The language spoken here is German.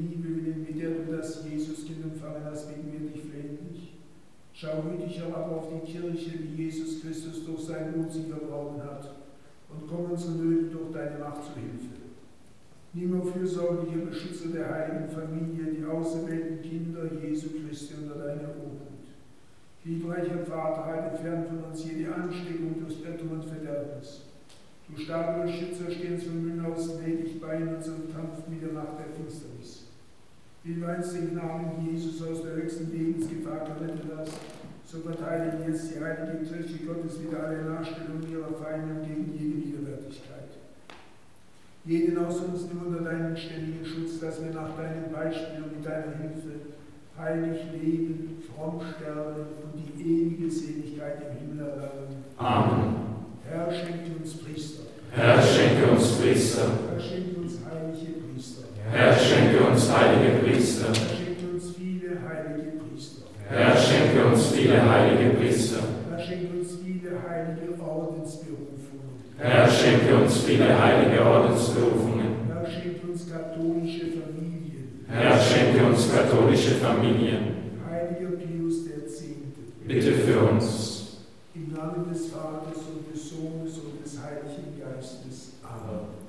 Liebe willen, mit der du das Jesuskind empfangen hast, bitten wir dich flehentlich. Schau gütig herab auf die Kirche, die Jesus Christus durch sein Blut sie erworben hat, und komm unseren Nöten durch deine Macht zu Hilfe. Nimm auf fürsorgliche Beschützer der heiligen Familie die auserwählten Kinder Jesu Christi unter deiner Obhut. Liebreicher Vater, halte fern von uns jede Ansteckung durch Irrtum und Verderbnis. Du starker Schützer, stehst von Müll aus ledig bei in unserem Kampf mit der Macht der Finsternis. Wie du einst den Namen Jesus aus der höchsten Lebensgefahr gerettet hast, so verteidige jetzt die heilige Kirche Gottes wieder alle Nachstellungen ihrer Feinde gegen jede Widerwärtigkeit. Jeden aus uns nimm unter deinen ständigen Schutz, dass wir nach deinem Beispiel und mit deiner Hilfe heilig leben, fromm sterben und die ewige Seligkeit im Himmel erlangen. Amen. Herr, schenke uns Priester. Herr, schenke uns Priester. Herr, schenke uns heilige Priester. Herr, schenke uns heilige Priester. Herr, schenke uns viele heilige Priester. Herr, schenke uns viele heilige Priester. Herr, schenke uns viele heilige Ordensberufungen. Herr, schenke uns viele heilige Ordensberufungen. Herr, schenke uns katholische Familien. Herr, schenke uns katholische Familien. Heiliger Pius X. Bitte für uns.